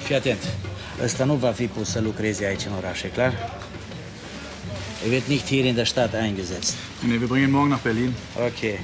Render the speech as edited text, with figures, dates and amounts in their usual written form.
Fii atent. Ăsta nu va fi pus să lucreze aici în oraș, e clar? Er wird nicht hier in der Stadt eingesetzt. Nee, wir bringen ihn morgen nach Berlin. Okay.